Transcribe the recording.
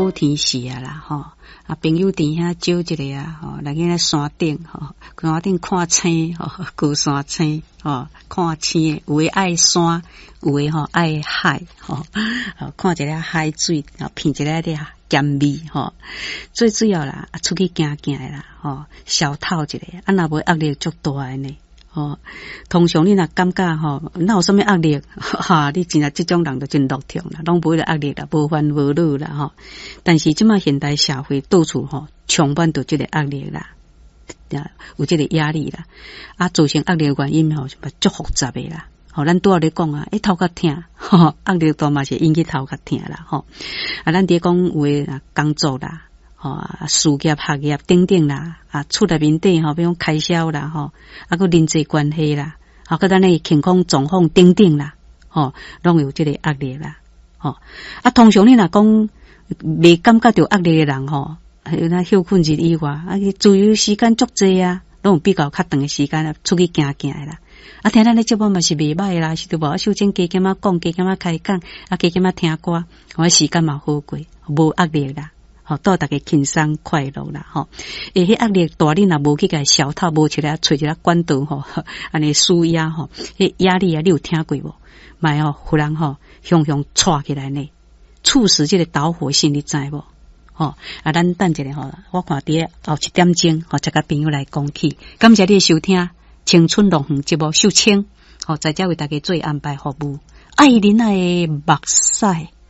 好天时啊啦吼，啊朋友伫遐招一个啊吼，来去那山顶吼，山顶看星吼，高山星吼，看星，有诶爱山，有诶吼爱海吼，看一个海水，品一个啲咸味吼，最主要啦，出去行行诶啦吼，消透一下，啊若无压力足大诶呢。哦，通常你若感觉吼，哪有啥物压力？哈，你真系即种人就真乐天啦，拢无咧压力啦，无烦无恼啦吼。但是即卖现代社会到处吼，充满着即个压力啦，有即个压力啦，啊，造成压力的原因吼，是足复杂的啦。吼，咱拄仔咧讲啊，头壳痛，吼，压力大嘛是引起头壳痛啦，吼。啊，咱伫讲有诶工作啦。吼，事业、学业等等啦，啊，厝内面底吼，比如开销啦，吼，啊，个人际关系啦，啊，个咱诶健康状况等等啦，吼，拢有即个压力啦，吼，啊，通常你若讲未感觉到压力诶人吼，那休困日以外，啊，自由时间足济啊，拢有比较较长诶时间啊，出去行行诶啦。啊，听咱咧节目嘛是袂歹啦，是对无？啊，首先加减仔讲，加减仔开讲，啊，加减仔听歌，我时间嘛好过，无压力啦。吼，逗大家轻松快乐啦，吼！迄压力大，你若无去甲消透，无出来找一个管道吼，安尼舒压吼，迄压力啊，你有听过无？卖吼，忽然吼，熊窜起来呢，促使这个导火线，你知无？吼，啊，咱等一下吼，我看伫后7点钟，吼，再甲朋友来讲起。感谢你的收听，青春乐园节目秀清，吼，在这为大家做安排服务，爱恁爱的目屎。